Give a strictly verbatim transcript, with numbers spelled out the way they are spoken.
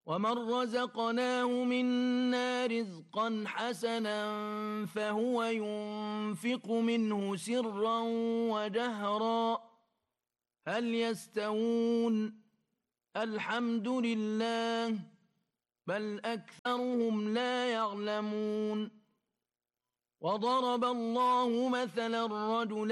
ومن رزقناه منا رزقا حسنا فهو ينفق منه سرا وجهرا هل يستوون الحمد لله بل أكثرهم لا يعلمون وضرب الله مثلا رجلا